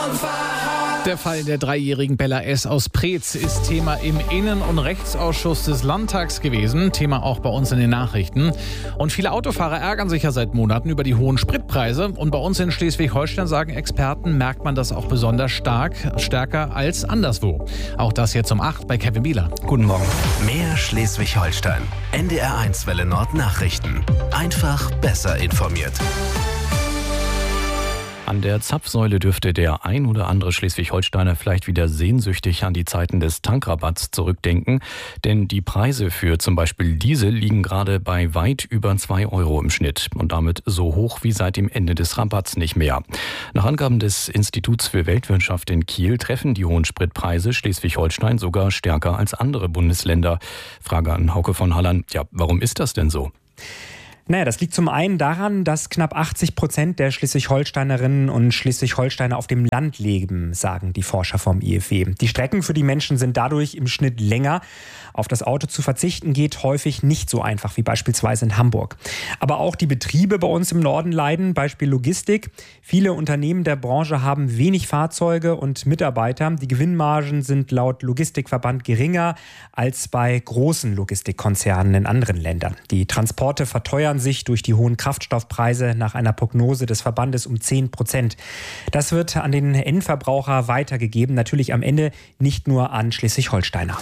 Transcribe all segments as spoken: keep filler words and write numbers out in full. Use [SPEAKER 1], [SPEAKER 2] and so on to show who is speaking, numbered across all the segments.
[SPEAKER 1] Der Fall der dreijährigen Bella S. aus Preetz ist Thema im Innen- und Rechtsausschuss des Landtags gewesen. Thema auch bei uns in den Nachrichten. Und viele Autofahrer ärgern sich ja seit Monaten über die hohen Spritpreise. Und bei uns in Schleswig-Holstein, sagen Experten, merkt man das auch besonders stark, stärker als anderswo. Auch das jetzt um acht bei Kevin Bieler.
[SPEAKER 2] Guten Morgen. Mehr Schleswig-Holstein. N D R eins Welle Nord Nachrichten. Einfach besser informiert.
[SPEAKER 3] An der Zapfsäule dürfte der ein oder andere Schleswig-Holsteiner vielleicht wieder sehnsüchtig an die Zeiten des Tankrabatts zurückdenken. Denn die Preise für zum Beispiel Diesel liegen gerade bei weit über zwei Euro im Schnitt und damit so hoch wie seit dem Ende des Rabatts nicht mehr. Nach Angaben des Instituts für Weltwirtschaft in Kiel treffen die hohen Spritpreise Schleswig-Holstein sogar stärker als andere Bundesländer. Frage an Hauke von Halland. Ja, warum ist das denn so?
[SPEAKER 4] Naja, das liegt zum einen daran, dass knapp achtzig Prozent der Schleswig-Holsteinerinnen und Schleswig-Holsteiner auf dem Land leben, sagen die Forscher vom I F W. Die Strecken für die Menschen sind dadurch im Schnitt länger. Auf das Auto zu verzichten geht häufig nicht so einfach wie beispielsweise in Hamburg. Aber auch die Betriebe bei uns im Norden leiden, Beispiel Logistik. Viele Unternehmen der Branche haben wenig Fahrzeuge und Mitarbeiter. Die Gewinnmargen sind laut Logistikverband geringer als bei großen Logistikkonzernen in anderen Ländern. Die Transporte verteuern sich durch die hohen Kraftstoffpreise nach einer Prognose des Verbandes um zehn Prozent. Das wird an den Endverbraucher weitergegeben, natürlich am Ende nicht nur an Schleswig-Holsteiner.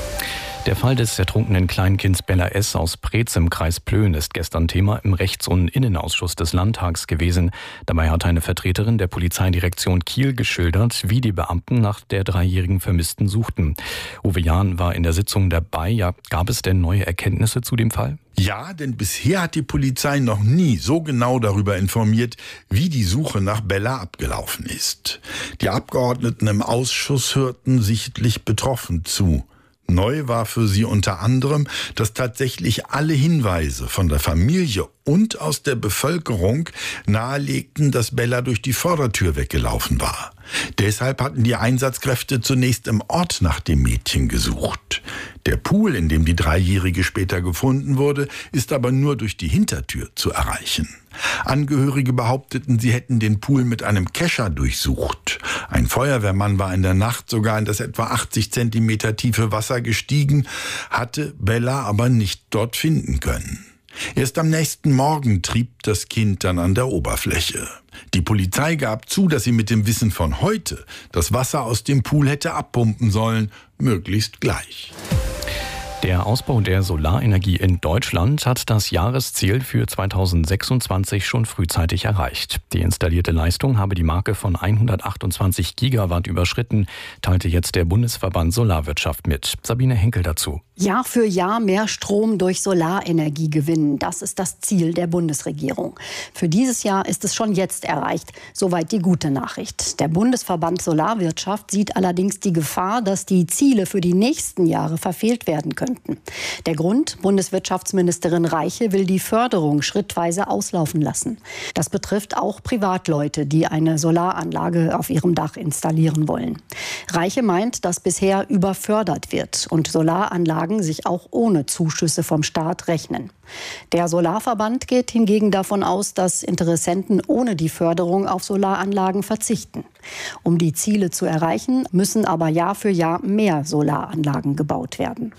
[SPEAKER 3] Der Fall des ertrunkenen Kleinkinds Bella S. aus Preetz im Kreis Plön ist gestern Thema im Rechts- und Innenausschuss des Landtags gewesen. Dabei hat eine Vertreterin der Polizeidirektion Kiel geschildert, wie die Beamten nach der dreijährigen Vermissten suchten. Uwe Jahn war in der Sitzung dabei. Ja, gab es denn neue Erkenntnisse zu dem Fall?
[SPEAKER 5] Ja, denn bisher hat die Polizei noch nie so genau darüber informiert, wie die Suche nach Bella abgelaufen ist. Die Abgeordneten im Ausschuss hörten sichtlich betroffen zu. Neu war für sie unter anderem, dass tatsächlich alle Hinweise von der Familie und aus der Bevölkerung nahelegten, dass Bella durch die Vordertür weggelaufen war. Deshalb hatten die Einsatzkräfte zunächst im Ort nach dem Mädchen gesucht. Der Pool, in dem die Dreijährige später gefunden wurde, ist aber nur durch die Hintertür zu erreichen. Angehörige behaupteten, sie hätten den Pool mit einem Kescher durchsucht. Ein Feuerwehrmann war in der Nacht sogar in das etwa achtzig Zentimeter tiefe Wasser gestiegen, hatte Bella aber nicht dort finden können. Erst am nächsten Morgen trieb das Kind dann an der Oberfläche. Die Polizei gab zu, dass sie mit dem Wissen von heute das Wasser aus dem Pool hätte abpumpen sollen, möglichst gleich.
[SPEAKER 3] Der Ausbau der Solarenergie in Deutschland hat das Jahresziel für zweitausendsechsundzwanzig schon frühzeitig erreicht. Die installierte Leistung habe die Marke von hundertachtundzwanzig Gigawatt überschritten, teilte jetzt der Bundesverband Solarwirtschaft mit. Sabine Henkel dazu.
[SPEAKER 6] Jahr für Jahr mehr Strom durch Solarenergie gewinnen. Das ist das Ziel der Bundesregierung. Für dieses Jahr ist es schon jetzt erreicht. Soweit die gute Nachricht. Der Bundesverband Solarwirtschaft sieht allerdings die Gefahr, dass die Ziele für die nächsten Jahre verfehlt werden können. Der Grund: Bundeswirtschaftsministerin Reiche will die Förderung schrittweise auslaufen lassen. Das betrifft auch Privatleute, die eine Solaranlage auf ihrem Dach installieren wollen. Reiche meint, dass bisher überfördert wird und Solaranlagen sich auch ohne Zuschüsse vom Staat rechnen. Der Solarverband geht hingegen davon aus, dass Interessenten ohne die Förderung auf Solaranlagen verzichten. Um die Ziele zu erreichen, müssen aber Jahr für Jahr mehr Solaranlagen gebaut werden.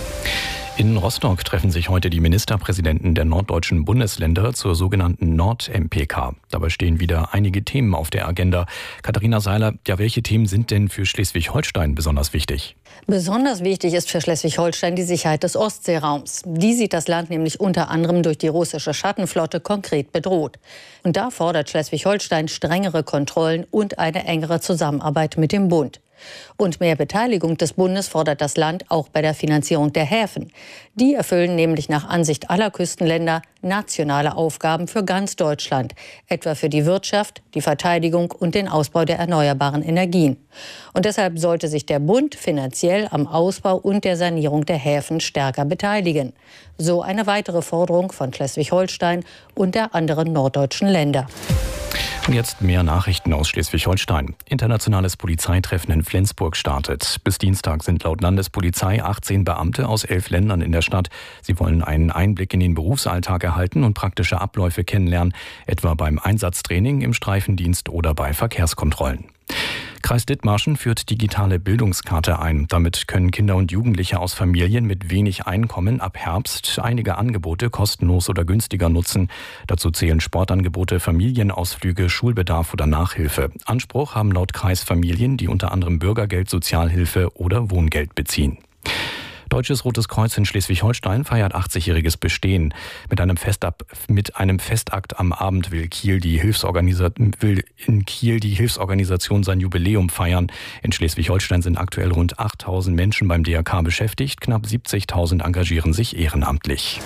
[SPEAKER 3] In Rostock treffen sich heute die Ministerpräsidenten der norddeutschen Bundesländer zur sogenannten Nord-M P K. Dabei stehen wieder einige Themen auf der Agenda. Katharina Seiler, ja, welche Themen sind denn für Schleswig-Holstein besonders wichtig?
[SPEAKER 7] Besonders wichtig ist für Schleswig-Holstein die Sicherheit des Ostseeraums. Die sieht das Land nämlich unter anderem durch die russische Schattenflotte konkret bedroht. Und da fordert Schleswig-Holstein strengere Kontrollen und eine engere Zusammenarbeit mit dem Bund. Und mehr Beteiligung des Bundes fordert das Land auch bei der Finanzierung der Häfen. Die erfüllen nämlich nach Ansicht aller Küstenländer nationale Aufgaben für ganz Deutschland, etwa für die Wirtschaft, die Verteidigung und den Ausbau der erneuerbaren Energien. Und deshalb sollte sich der Bund finanziell am Ausbau und der Sanierung der Häfen stärker beteiligen. So eine weitere Forderung von Schleswig-Holstein und der anderen norddeutschen Länder.
[SPEAKER 3] Und jetzt mehr Nachrichten aus Schleswig-Holstein. Internationales Polizeitreffen in Flensburg startet. Bis Dienstag sind laut Landespolizei achtzehn Beamte aus elf Ländern in der Stadt. Sie wollen einen Einblick in den Berufsalltag erhalten und praktische Abläufe kennenlernen, etwa beim Einsatztraining, im Streifendienst oder bei Verkehrskontrollen. Kreis Dithmarschen führt digitale Bildungskarte ein. Damit können Kinder und Jugendliche aus Familien mit wenig Einkommen ab Herbst einige Angebote kostenlos oder günstiger nutzen. Dazu zählen Sportangebote, Familienausflüge, Schulbedarf oder Nachhilfe. Anspruch haben laut Kreis Familien, die unter anderem Bürgergeld, Sozialhilfe oder Wohngeld beziehen. Deutsches Rotes Kreuz in Schleswig-Holstein feiert achtzigjähriges Bestehen. Mit einem, Festab, mit einem Festakt am Abend will, Kiel die Hilfsorganisa- will in Kiel die Hilfsorganisation sein Jubiläum feiern. In Schleswig-Holstein sind aktuell rund achttausend Menschen beim D R K beschäftigt. Knapp siebzigtausend engagieren sich ehrenamtlich.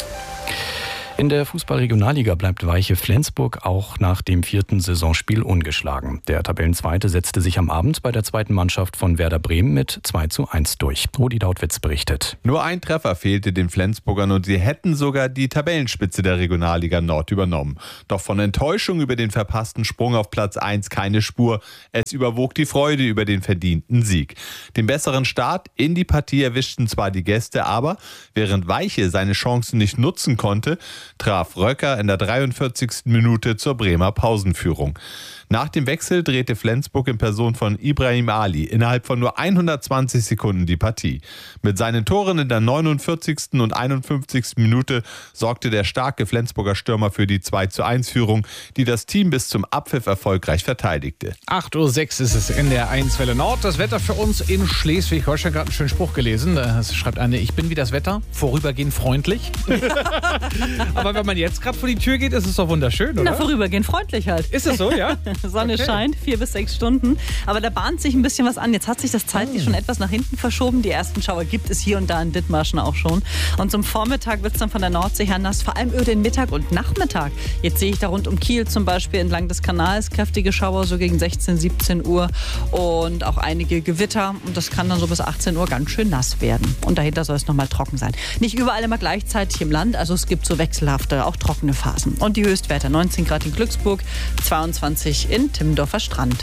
[SPEAKER 3] In der Fußball-Regionalliga bleibt Weiche Flensburg auch nach dem vierten Saisonspiel ungeschlagen. Der Tabellenzweite setzte sich am Abend bei der zweiten Mannschaft von Werder Bremen mit zwei zu eins durch. Rudi Dautwitz berichtet.
[SPEAKER 8] Nur ein Treffer fehlte den Flensburgern und sie hätten sogar die Tabellenspitze der Regionalliga Nord übernommen. Doch von Enttäuschung über den verpassten Sprung auf Platz eins keine Spur. Es überwog die Freude über den verdienten Sieg. Den besseren Start in die Partie erwischten zwar die Gäste, aber während Weiche seine Chancen nicht nutzen konnte, traf Röcker in der dreiundvierzigsten Minute zur Bremer Pausenführung. Nach dem Wechsel drehte Flensburg in Person von Ibrahim Ali innerhalb von nur hundertzwanzig Sekunden die Partie. Mit seinen Toren in der neunundvierzigsten und einundfünfzigsten Minute sorgte der starke Flensburger Stürmer für die zwei zu eins Führung, die das Team bis zum Abpfiff erfolgreich verteidigte.
[SPEAKER 1] acht Uhr sechs ist es in der eins Welle Nord. Das Wetter für uns in Schleswig-Holstein. Gerade einen schönen Spruch gelesen. Es schreibt eine, ich bin wie das Wetter, vorübergehend freundlich. Aber wenn man jetzt gerade vor die Tür geht, ist es doch wunderschön, oder?
[SPEAKER 9] Na, vorübergehend freundlich halt.
[SPEAKER 1] Ist es so, ja?
[SPEAKER 9] Sonne
[SPEAKER 1] Okay.
[SPEAKER 9] scheint, vier bis sechs Stunden. Aber da bahnt sich ein bisschen was an. Jetzt hat sich das zeitlich schon etwas nach hinten verschoben. Die ersten Schauer gibt es hier und da in Dithmarschen auch schon. Und zum Vormittag wird es dann von der Nordsee her nass, vor allem über den Mittag und Nachmittag. Jetzt sehe ich da rund um Kiel zum Beispiel entlang des Kanals kräftige Schauer, so gegen sechzehn, siebzehn Uhr. Und auch einige Gewitter. Und das kann dann so bis achtzehn Uhr ganz schön nass werden. Und dahinter soll es nochmal trocken sein. Nicht überall immer gleichzeitig im Land. Also es gibt so wechselhafte, auch trockene Phasen. Und die Höchstwerte neunzehn Grad in Glücksburg, zweiundzwanzig in Timmendorfer Strand.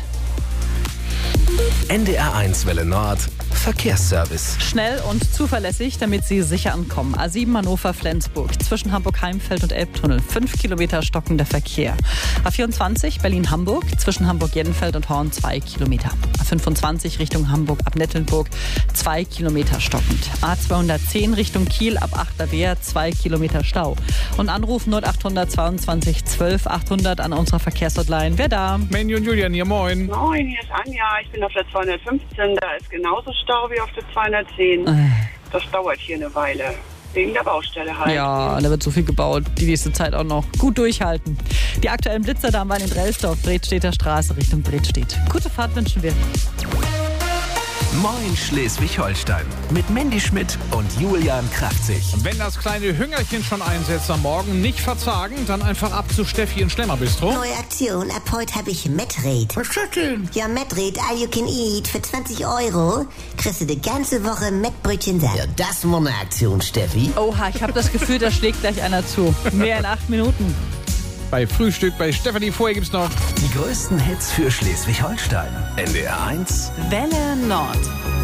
[SPEAKER 2] N D R eins Welle Nord Verkehrsservice.
[SPEAKER 9] Schnell und zuverlässig, damit Sie sicher ankommen. A sieben Hannover-Flensburg, zwischen Hamburg-Heimfeld und Elbtunnel. Fünf Kilometer stockender Verkehr. A vierundzwanzig Berlin-Hamburg, zwischen Hamburg-Jenfeld und Horn zwei Kilometer. A fünfundzwanzig Richtung Hamburg ab Nettelnburg, zwei Kilometer stockend. A zweihundertzehn Richtung Kiel ab Achterwehr, zwei Kilometer Stau. Und Anruf null acht zweiundzwanzig zwölf achthundert an unserer Verkehrshotline. Wer da?
[SPEAKER 1] Manny und Julian hier, moin.
[SPEAKER 10] Moin, hier ist Anja. Ich bin auf der zweihundertfünfzehn. Da ist genauso Stau wie auf der zweihundertzehn.
[SPEAKER 9] Äh.
[SPEAKER 10] Das dauert hier eine Weile. Wegen der Baustelle halt.
[SPEAKER 9] Ja, da wird so viel gebaut. Die nächste Zeit auch noch gut durchhalten. Die aktuellen Blitzer da waren in Drelsdorf, Bredstedter Straße Richtung Bredstedt. Gute Fahrt wünschen wir.
[SPEAKER 2] Moin Schleswig-Holstein mit Mandy Schmidt und Julian Kraftzig.
[SPEAKER 1] Wenn das kleine Hüngerchen schon einsetzt am Morgen, nicht verzagen, dann einfach ab zu Steffi in Schlemmerbistro.
[SPEAKER 11] Neue Aktion, ab heute habe ich Metrate.
[SPEAKER 1] Was ist das denn?
[SPEAKER 11] Ja, Metrate, all you can eat. Für zwanzig Euro kriegst du die ganze Woche Mettbrötchen satt. Ja, das war eine Aktion, Steffi.
[SPEAKER 9] Oha, ich habe das Gefühl, da schlägt gleich einer zu. Mehr in acht Minuten.
[SPEAKER 1] Bei Frühstück bei Stefanie. Vorher gibt's noch
[SPEAKER 2] Die größten Hits für Schleswig-Holstein. N D R eins
[SPEAKER 9] Welle Nord.